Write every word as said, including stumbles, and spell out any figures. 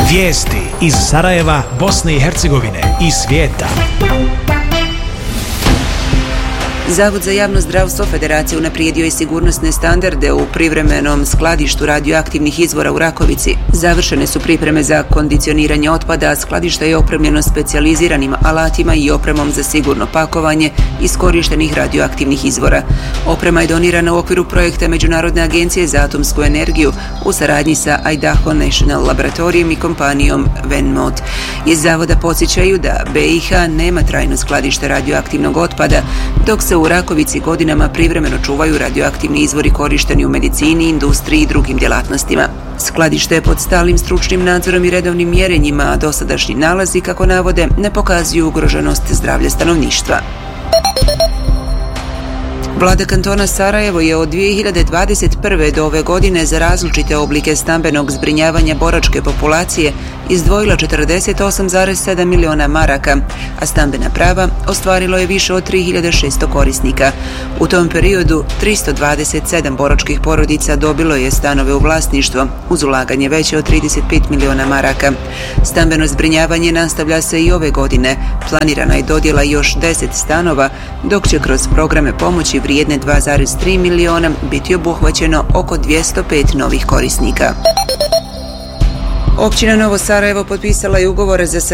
Vijesti iz Sarajeva, Bosne i Hercegovine i svijeta. Zavod za javno zdravstvo Federacije unaprijedio je sigurnosne standarde u privremenom skladištu radioaktivnih izvora u Rakovici. Završene su pripreme za kondicioniranje otpada, a skladište je opremljeno specijaliziranim alatima i opremom za sigurno pakovanje iskorištenih radioaktivnih izvora. Oprema je donirana u okviru projekta Međunarodne agencije za atomsku energiju u saradnji sa Idaho National Laboratorijem i kompanijom Venmod. Iz zavoda podsjećaju da B i H nema trajno skladište radioaktivnog otpada, dok se u Rakovici godinama privremeno čuvaju radioaktivni izvori korišteni u medicini, industriji i drugim djelatnostima. Skladište je pod stalnim stručnim nadzorom i redovnim mjerenjima, a dosadašnji nalazi, kako navode, ne pokazuju ugroženost zdravlja stanovništva. Vlada kantona Sarajevo je od dvije hiljade dvadeset prve do ove godine za različite oblike stambenog zbrinjavanja boračke populacije izdvojila četrdeset osam zarez sedam miliona maraka, a stambena prava ostvarilo je više od tri hiljade šesto korisnika. U tom periodu tristo dvadeset sedam boračkih porodica dobilo je stanove u vlasništvo, uz ulaganje veće od trideset pet miliona maraka. Stambeno zbrinjavanje nastavlja se i ove godine. Planirana je dodjela još deset stanova, dok će kroz programe pomoći vrijedne dva zarez tri miliona biti obuhvaćeno oko dvjesto pet novih korisnika. Općina Novo Sarajevo potpisala je ugovore za